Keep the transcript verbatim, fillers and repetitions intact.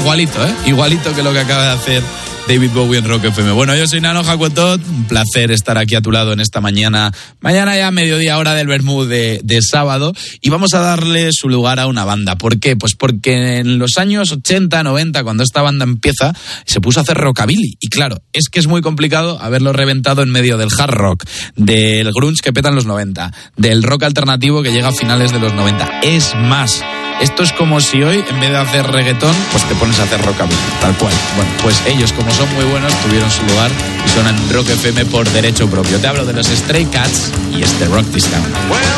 igualito, ¿eh? Igualito que lo que acaba de hacer David Bowie en Rock F M. Bueno, yo soy Nano Jacuetot, un placer estar aquí a tu lado en esta mañana, mañana ya mediodía, hora del vermú de, de sábado, y vamos a darle su lugar a una banda. ¿Por qué? Pues porque en los años ochenta, noventa, cuando esta banda empieza, se puso a hacer rockabilly, y claro, es que es muy complicado haberlo reventado en medio del hard rock, del grunge que peta en los noventa, del rock alternativo que llega a finales de los noventa. Es más, esto es como si hoy, en vez de hacer reggaetón, pues te pones a hacer rockabilly, tal cual. Bueno, pues ellos, como son muy buenos, tuvieron su lugar y suenan Rock F M por derecho propio. Te hablo de los Stray Cats y este Rock This Town.